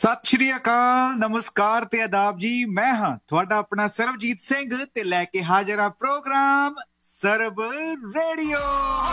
ਸਤਿ ਸ਼੍ਰੀ ਅਕਾਲ, ਨਮਸਕਾਰ ਤੇ ਆਦਾਬ ਜੀ। ਮੈਂ ਹਾਂ ਤੁਹਾਡਾ ਆਪਣਾ ਸਰਬਜੀਤ ਸਿੰਘ ਤੇ ਲੈ ਕੇ ਹਾਜ਼ਰ ਆ ਪ੍ਰੋਗਰਾਮ ਸਰਬ ਰੇਡੀਓ।